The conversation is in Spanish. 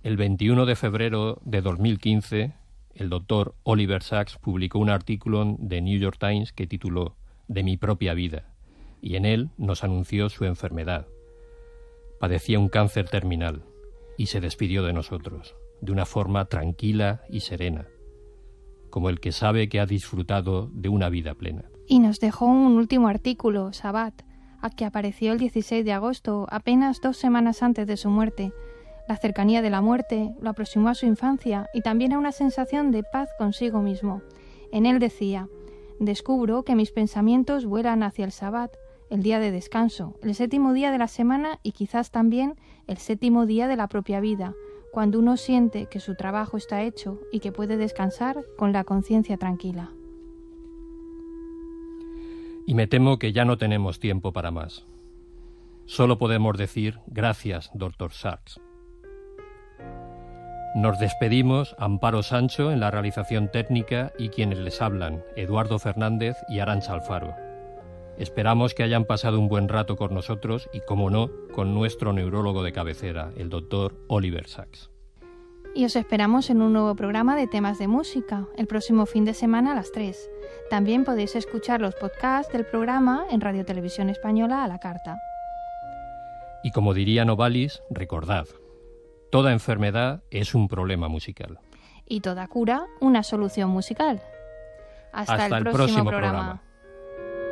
El 21 de febrero de 2015, el doctor Oliver Sacks publicó un artículo en The New York Times que tituló «De mi propia vida», y en él nos anunció su enfermedad. Padecía un cáncer terminal y se despidió de nosotros, de una forma tranquila y serena, como el que sabe que ha disfrutado de una vida plena. Y nos dejó un último artículo, Sabbat, que apareció el 16 de agosto, apenas 2 semanas antes de su muerte. La cercanía de la muerte lo aproximó a su infancia y también a una sensación de paz consigo mismo. En él decía: «Descubro que mis pensamientos vuelan hacia el Sabbat, el día de descanso, el 7º día de la semana y quizás también el 7º día de la propia vida, cuando uno siente que su trabajo está hecho y que puede descansar con la conciencia tranquila». Y me temo que ya no tenemos tiempo para más. Solo podemos decir gracias, Dr. Sacks. Nos despedimos, Amparo Sancho en la realización técnica y quienes les hablan, Eduardo Fernández y Arantxa Alfaro. Esperamos que hayan pasado un buen rato con nosotros y, como no, con nuestro neurólogo de cabecera, el doctor Oliver Sacks. Y os esperamos en un nuevo programa de temas de música, el próximo fin de semana a las 3. También podéis escuchar los podcasts del programa en Radio Televisión Española a la carta. Y como diría Novalis, recordad, toda enfermedad es un problema musical. Y toda cura, una solución musical. Hasta el próximo programa.